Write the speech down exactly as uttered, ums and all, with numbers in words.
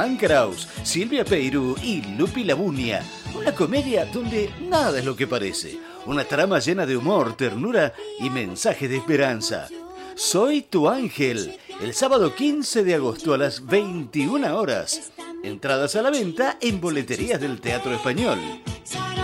Germán Kraus, Silvia Peirú y Lupi Labunia. Una comedia donde nada es lo que parece. Una trama llena de humor, ternura y mensajes de esperanza. Soy tu ángel, el sábado quince de agosto a las veintiuna horas. Entradas a la venta en boleterías del Teatro Español.